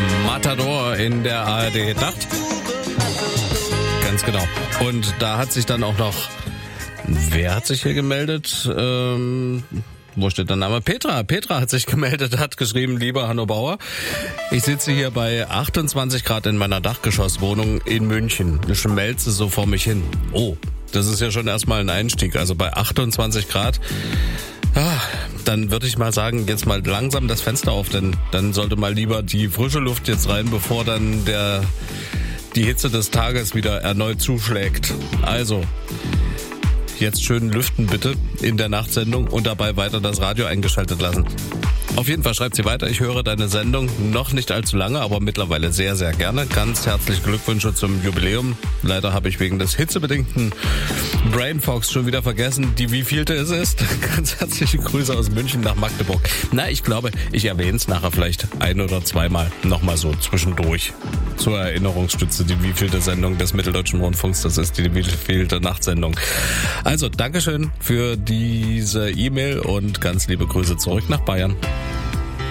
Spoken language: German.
Matador in der ARD Nacht. Ganz genau. Und da hat sich dann auch noch, wer hat sich hier gemeldet? Wo steht der Name? Petra hat sich gemeldet, hat geschrieben, lieber Hanno Bauer, ich sitze hier bei 28 Grad in meiner Dachgeschosswohnung in München. Ich schmelze so vor mich hin. Oh, das ist ja schon erstmal ein Einstieg. Also bei 28 Grad, dann würde ich mal sagen, jetzt mal langsam das Fenster auf, denn dann sollte mal lieber die frische Luft jetzt rein, bevor dann die Hitze des Tages wieder erneut zuschlägt. Also, jetzt schön lüften bitte in der Nachtsendung und dabei weiter das Radio eingeschaltet lassen. Auf jeden Fall schreibt sie weiter, ich höre deine Sendung noch nicht allzu lange, aber mittlerweile sehr, sehr gerne. Ganz herzliche Glückwünsche zum Jubiläum. Leider habe ich wegen des hitzebedingten Brainfogs schon wieder vergessen, wievielte es ist. Ganz herzliche Grüße aus München nach Magdeburg. Na, ich glaube, ich erwähne es nachher vielleicht ein- oder zweimal nochmal so zwischendurch. Zur Erinnerungsstütze, die wievielte Sendung des Mitteldeutschen Rundfunks das ist, die wievielte Nachtsendung. Also, Dankeschön für diese E-Mail und ganz liebe Grüße zurück nach Bayern.